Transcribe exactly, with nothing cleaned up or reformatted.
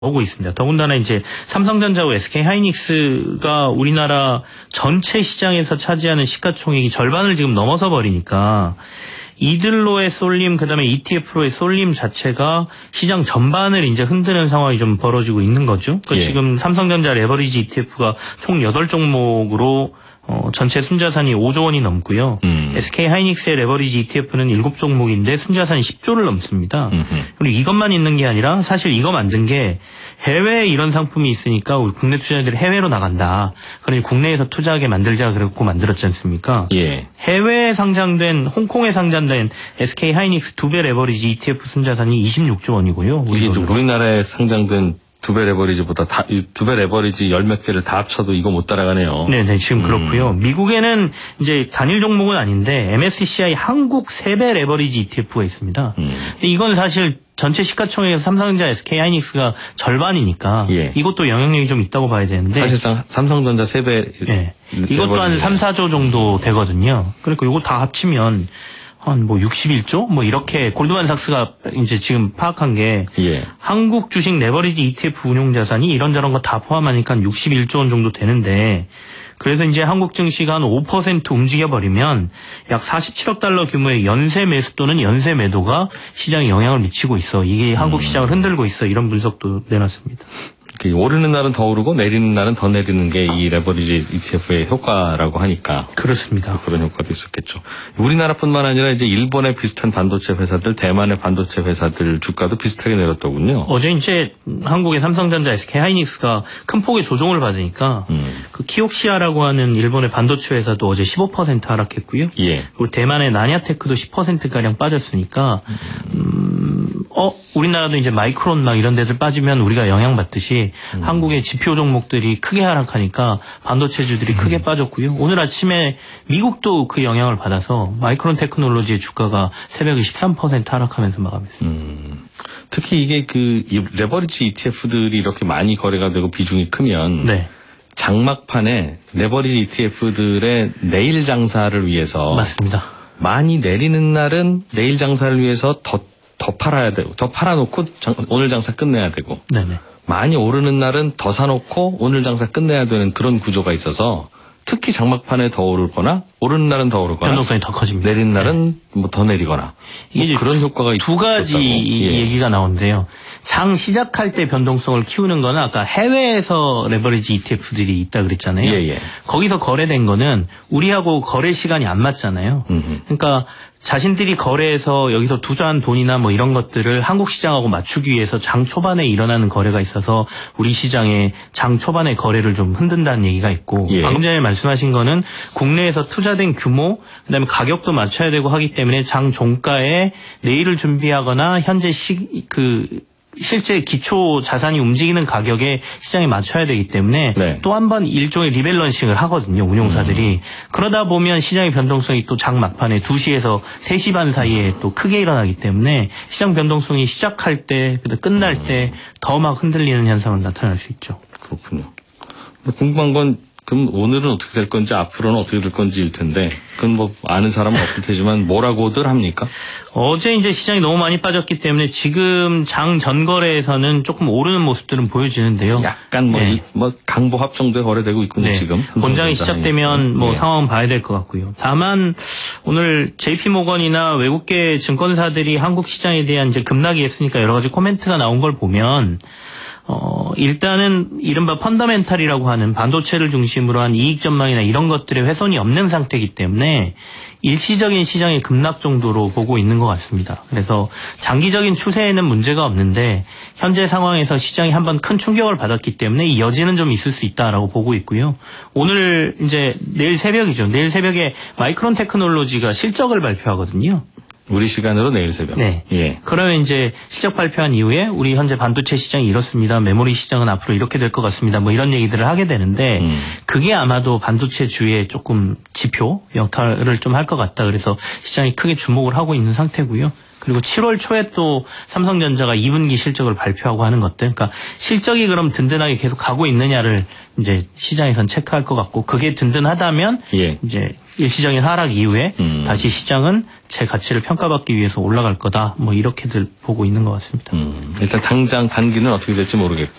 오고 있습니다. 더군다나 이제 삼성전자와 에스케이하이닉스가 우리나라 전체 시장에서 차지하는 시가총액이 절반을 지금 넘어서 버리니까 이들로의 쏠림, 그다음에 이티에프로의 쏠림 자체가 시장 전반을 이제 흔드는 상황이 좀 벌어지고 있는 거죠. 그러니까 예. 지금 삼성전자 레버리지 이티에프가 총 여덟 종목으로 어, 전체 순자산이 오조 원이 넘고요. 음. 에스케이하이닉스의 레버리지 이티에프는 일곱 종목인데 순자산이 십조를 넘습니다. 음흠. 그리고 이것만 있는 게 아니라 사실 이거 만든 게 해외에 이런 상품이 있으니까 우리 국내 투자자들이 해외로 나간다. 그러니 국내에서 투자하게 만들자 그랬고 만들었지 않습니까? 예. 해외에 상장된 홍콩에 상장된 에스케이하이닉스 두 배 레버리지 이티에프 순자산이 이십육조 원이고요. 이게 우리나라에 상장된 두 배 레버리지보다 다, 두 배 레버리지 열 몇 개를 다 합쳐도 이거 못 따라가네요. 네네, 지금 음. 그렇고요. 미국에는 이제 단일 종목은 아닌데 엠에스시아이 한국 세 배 레버리지 이티에프가 있습니다. 음. 근데 이건 사실 전체 시가총액에서 삼성전자, 에스케이하이닉스가 절반이니까 예. 이것도 영향력이 좀 있다고 봐야 되는데 사실상 삼성전자 세 배 예. 이것도 한 삼, 사조 정도 되거든요. 그러니까 이거 다 합치면 한 뭐 육십일조? 뭐 이렇게 골드만삭스가 이제 지금 파악한 게 예. 한국 주식 레버리지 이티에프 운용 자산이 이런저런 거 다 포함하니까 한 육십일조 원 정도 되는데 그래서 이제 한국 증시가 한 오 퍼센트 움직여버리면 약 사십칠억 달러 규모의 연쇄 매수 또는 연쇄 매도가 시장에 영향을 미치고 있어. 이게 음. 한국 시장을 흔들고 있어. 이런 분석도 내놨습니다. 오르는 날은 더 오르고 내리는 날은 더 내리는 게 이 레버리지 이티에프의 효과라고 하니까. 그렇습니다. 그런 효과도 있었겠죠. 우리나라뿐만 아니라 이제 일본의 비슷한 반도체 회사들, 대만의 반도체 회사들 주가도 비슷하게 내렸더군요. 어제 이제 한국의 삼성전자, 에스케이하이닉스가 큰 폭의 조정을 받으니까 음. 그 키옥시아라고 하는 일본의 반도체 회사도 어제 십오 퍼센트 하락했고요. 예. 그리고 대만의 나냐테크도 십 퍼센트가량 빠졌으니까 음, 어 우리나라도 이제 마이크론 막 이런 데들 빠지면 우리가 영향받듯이 음. 한국의 지표 종목들이 크게 하락하니까 반도체주들이 음. 크게 빠졌고요. 오늘 아침에 미국도 그 영향을 받아서 마이크론 테크놀로지의 주가가 새벽에 십삼 퍼센트 하락하면서 마감했습니다. 음. 특히 이게 그 레버리지 이티에프들이 이렇게 많이 거래가 되고 비중이 크면 네. 장막판에 레버리지 이티에프들의 내일 장사를 위해서 맞습니다. 많이 내리는 날은 내일 장사를 위해서 더, 더 팔아야 되고 더 팔아놓고 장, 오늘 장사 끝내야 되고 네네. 많이 오르는 날은 더 사놓고 오늘 장사 끝내야 되는 그런 구조가 있어서 특히 장막판에 더 오르거나 오르는 날은 더 오르거나 변동성이 더 커집니다. 내리는 날은 네. 뭐 더 내리거나 뭐 그런 효과가 두 가지 예. 얘기가 나오는데요. 장 시작할 때 변동성을 키우는 거는 아까 해외에서 레버리지 이티에프들이 있다 그랬잖아요. 예, 예. 거기서 거래된 거는 우리하고 거래 시간이 안 맞잖아요. 음흠. 그러니까 자신들이 거래해서 여기서 투자한 돈이나 뭐 이런 것들을 한국 시장하고 맞추기 위해서 장 초반에 일어나는 거래가 있어서 우리 시장에 장 초반에 거래를 좀 흔든다는 얘기가 있고 예. 방금 전에 말씀하신 거는 국내에서 투자된 규모 그다음에 가격도 맞춰야 되고 하기 때문에 장 종가에 내일을 준비하거나 현재 시, 그 실제 기초 자산이 움직이는 가격에 시장에 맞춰야 되기 때문에 네. 또 한 번 일종의 리밸런싱을 하거든요. 운용사들이. 음. 그러다 보면 시장의 변동성이 또 장 막판에 두 시에서 세 시 반 사이에 또 크게 일어나기 때문에 시장 변동성이 시작할 때 끝날 음. 때 더 막 흔들리는 현상은 나타날 수 있죠. 그렇군요. 궁금한 건 그럼 오늘은 어떻게 될 건지 앞으로는 어떻게 될 건지일 텐데 그건 뭐 아는 사람은 없을 테지만 뭐라고들 합니까? 어제 이제 시장이 너무 많이 빠졌기 때문에 지금 장 전거래에서는 조금 오르는 모습들은 보여지는데요. 약간 뭐, 네. 뭐 강보합 정도에 거래되고 있군요. 네. 지금. 본장이 시작되면 뭐 네. 상황은 봐야 될 것 같고요. 다만 오늘 제이피모건이나 외국계 증권사들이 한국 시장에 대한 이제 급락이 했으니까 여러 가지 코멘트가 나온 걸 보면 어, 일단은 이른바 펀더멘탈이라고 하는 반도체를 중심으로 한 이익 전망이나 이런 것들의 훼손이 없는 상태이기 때문에 일시적인 시장의 급락 정도로 보고 있는 것 같습니다. 그래서 장기적인 추세에는 문제가 없는데 현재 상황에서 시장이 한번 큰 충격을 받았기 때문에 이 여지는 좀 있을 수 있다라고 보고 있고요. 오늘 이제 내일 새벽이죠. 내일 새벽에 마이크론 테크놀로지가 실적을 발표하거든요. 우리 시간으로 내일 새벽. 네. 예. 그러면 이제 실적 발표한 이후에 우리 현재 반도체 시장이 이렇습니다. 메모리 시장은 앞으로 이렇게 될 것 같습니다. 뭐 이런 얘기들을 하게 되는데 음. 그게 아마도 반도체 주에 조금 지표 역할을 좀 할 것 같다. 그래서 시장이 크게 주목을 하고 있는 상태고요. 그리고 칠월 초에 또 삼성전자가 이 분기 실적을 발표하고 하는 것들. 그러니까 실적이 그럼 든든하게 계속 가고 있느냐를 이제 시장에선 체크할 것 같고 그게 든든하다면 예. 이제 일시적인 하락 이후에 음. 다시 시장은 제 가치를 평가받기 위해서 올라갈 거다. 뭐 이렇게들 보고 있는 것 같습니다. 음. 일단 당장 단기는 어떻게 될지 모르겠고.